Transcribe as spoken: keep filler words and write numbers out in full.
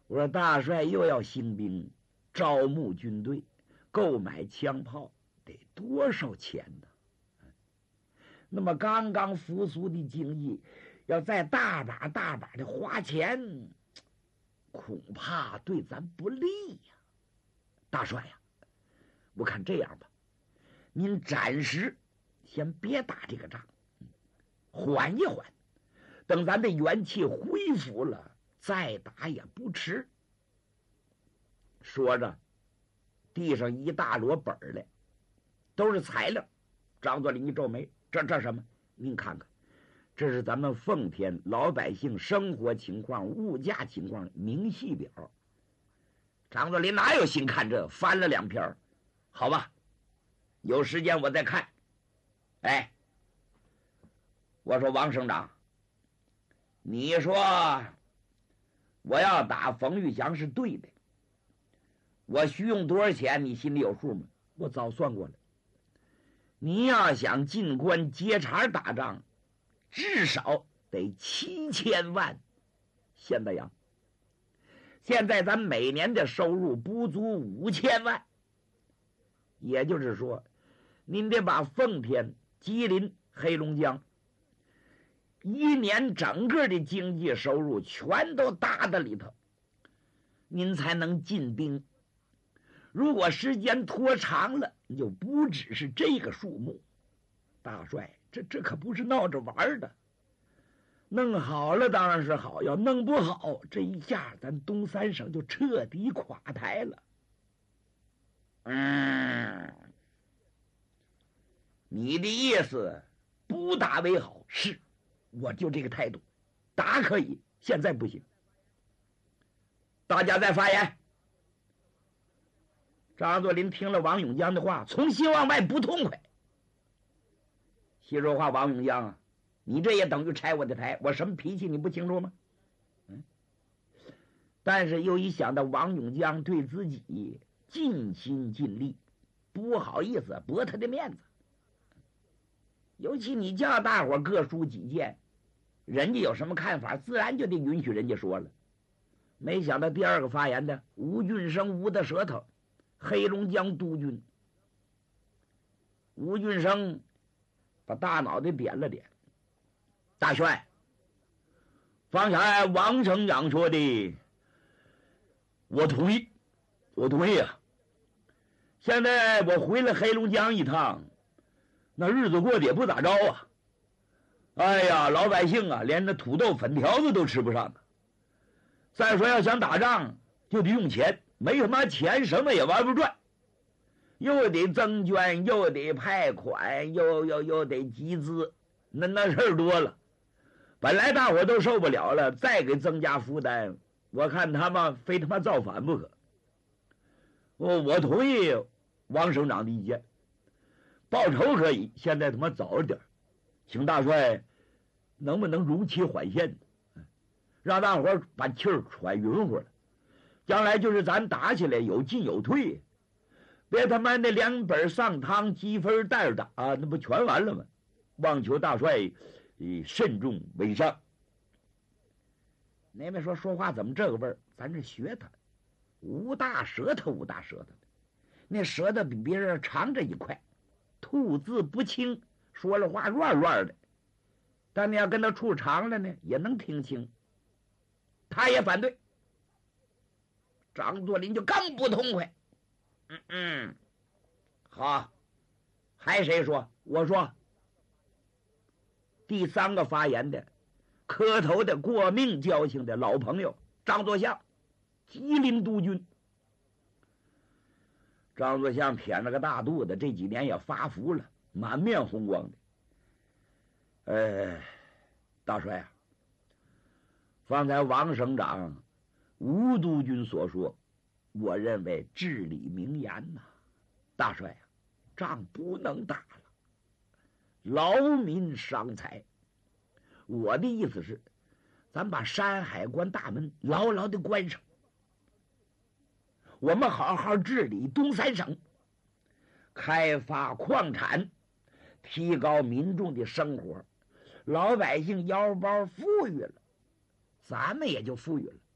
我说大帅又要兴兵，招募军队，购买枪炮，得多少钱呢？那么刚刚复苏的经济，要再大把大把的花钱，恐怕对咱不利呀。大帅呀，我看这样吧，您暂时先别打这个仗，缓一缓，等咱的元气恢复了，再打也不迟。说着，地上一大摞本儿来，都是材料。张作霖一皱眉，这这什么？您看看，这是咱们奉天老百姓生活情况、物价情况明细表。张作霖哪有心看这？翻了两篇，好吧，有时间我再看。哎，我说王省长，你说我要打冯玉祥是对的，我需用多少钱？你心里有数吗？我早算过了。你要想进关接茬打仗，至少得七千万现在洋。现在咱每年的收入不足五千万，也就是说，您得把奉天、吉林、黑龙江一年整个的经济收入全都搭在里头，您才能进兵。如果时间拖长了，你就不只是这个数目。大帅，这这可不是闹着玩的。弄好了当然是好，要弄不好，这一下咱东三省就彻底垮台了。嗯，你的意思不打为好？是，我就这个态度。打可以，现在不行。大家再发言。张作霖听了王永江的话，从心往外不痛快。细说话，王永江啊，你这也等于拆我的台，我什么脾气你不清楚吗？嗯，但是又一想到王永江对自己尽心尽力，不好意思驳他的面子。尤其你叫大伙各抒己见，人家有什么看法，自然就得允许人家说了。没想到第二个发言的吴俊生，吴的舌头，黑龙江督军。吴俊生把大脑袋点了点，大帅，方才王省长说的，我同意，我同意啊。现在我回了黑龙江一趟，那日子过得也不咋着啊。哎呀，老百姓啊，连那土豆粉条子都吃不上啊。再说要想打仗，就得用钱，没什么钱，什么也玩不转。又得增捐，又得派款，又又又得集资，那那事儿多了。本来大伙都受不了了，再给增加负担，我看他们非他妈造反不可。我我同意王省长的意见，报仇可以，现在他妈早点，请大帅能不能如期缓线，让大伙把气儿喘匀乎了，将来就是咱打起来有进有退。别他妈那两本上汤积分带打啊，那不全完了吗？望求大帅以慎重为上。那边说说话怎么这个味儿？咱这学他，无大舌头无大舌头的，那舌头比别人长着一块，吐字不清，说了话乱乱的。但你要跟他处长了呢，也能听清。他也反对，张作霖就更不痛快。嗯嗯，好，还谁说？我说。第三个发言的，磕头的过命交情的老朋友张作相，吉林督军。张作相谝了个大肚子，这几年也发福了，满面红光的。呃，大帅啊，方才王省长、吴督军所说，我认为至理名言呐、啊。大帅啊，仗不能打了，劳民伤财。我的意思是，咱把山海关大门牢牢的关上，我们好好治理东三省，开发矿产，提高民众的生活，老百姓腰包富裕了，咱们也就富裕了。